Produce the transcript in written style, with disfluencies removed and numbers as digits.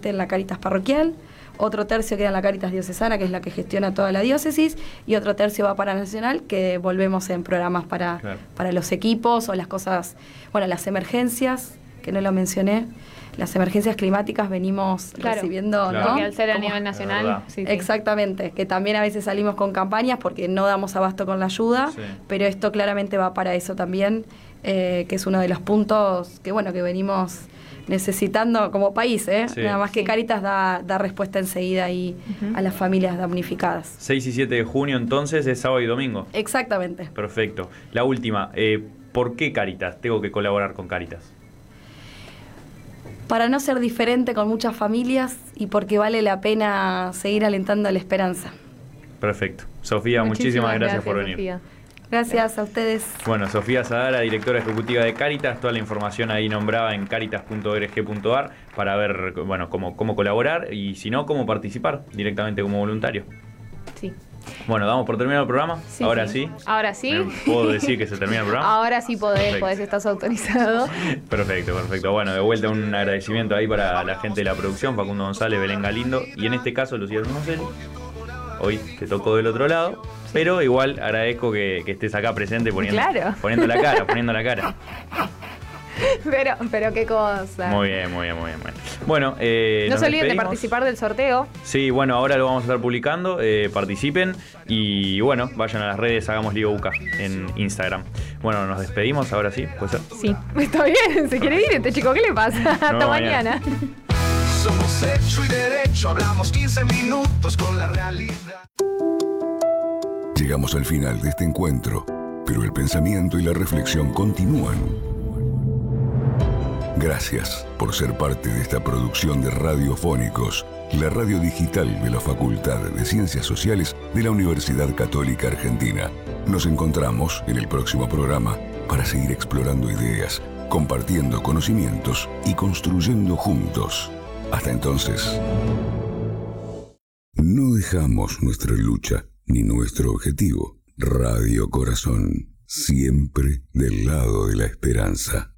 parte en la Cáritas parroquial, otro tercio queda en la Cáritas diocesana, que es la que gestiona toda la diócesis, y otro tercio va para Nacional, que volvemos en programas para los equipos o las cosas, bueno, las emergencias, que no lo mencioné. Las emergencias climáticas venimos recibiendo, ¿no? Porque al ser a nivel nacional. Sí. Exactamente, que también a veces salimos con campañas porque no damos abasto con la ayuda, pero esto claramente va para eso también, que es uno de los puntos que, bueno, que venimos necesitando como país, nada más que Cáritas da respuesta enseguida ahí a las familias damnificadas. 6 y 7 de junio entonces es sábado y domingo. Exactamente. Perfecto. La última, ¿por qué Cáritas? Tengo que colaborar con Cáritas. Para no ser diferente con muchas familias y porque vale la pena seguir alentando la esperanza. Perfecto. Sofía, muchísimas gracias por venir. Sofía. Gracias a ustedes. Bueno, Sofía Sadara, directora ejecutiva de Cáritas, toda la información ahí nombrada en caritas.org.ar para ver, bueno, cómo colaborar y si no, cómo participar directamente como voluntario. Sí. Bueno, ¿damos por terminado el programa? Sí, Ahora sí. sí. Ahora sí. ¿Puedo decir que se termina el programa? Ahora sí podés, estás autorizado. Perfecto. Bueno, de vuelta un agradecimiento ahí para la gente de la producción, Facundo González, Belén Galindo, y en este caso Lucía Hermoselli. Hoy te tocó del otro lado, pero igual agradezco que estés acá presente poniendo la cara. Pero qué cosa. Muy bien. Bueno, no se olviden de participar del sorteo. Sí, bueno, ahora lo vamos a estar publicando. Participen y bueno, vayan a las redes, hagamos Lío Buca en Instagram. Bueno, nos despedimos, ahora sí, ¿puede ser? Sí, está bien, se quiere ir este chico, ¿qué le pasa? Hasta mañana. Somos hecho y derecho, hablamos 15 minutos con la realidad. Llegamos al final de este encuentro, pero el pensamiento y la reflexión continúan. Gracias por ser parte de esta producción de Radiofónicos, la radio digital de la Facultad de Ciencias Sociales de la Universidad Católica Argentina. Nos encontramos en el próximo programa para seguir explorando ideas, compartiendo conocimientos y construyendo juntos. Hasta entonces. No dejamos nuestra lucha ni nuestro objetivo. Radio Corazón, siempre del lado de la esperanza.